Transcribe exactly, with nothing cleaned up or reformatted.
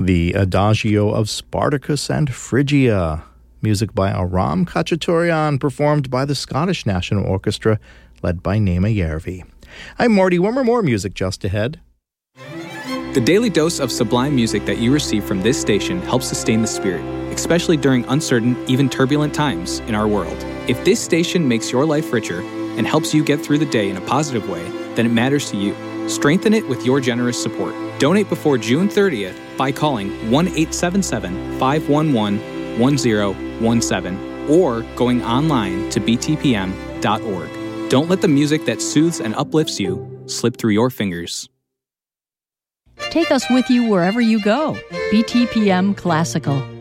the Adagio of Spartacus and Phrygia, music by Aram Khachaturian, performed by the Scottish National Orchestra, led by Naima Järvi. I'm Marty Wimmer, more music just ahead. The daily dose of sublime music that you receive from this station helps sustain the spirit, especially during uncertain, even turbulent times in our world. If this station makes your life richer and helps you get through the day in a positive way, then it matters to you. Strengthen it with your generous support. Donate before June thirtieth by calling one eight seven seven, five one one, one zero one seven or going online to b t p m dot org. Don't let the music that soothes and uplifts you slip through your fingers. Take us with you wherever you go. B T P M Classical.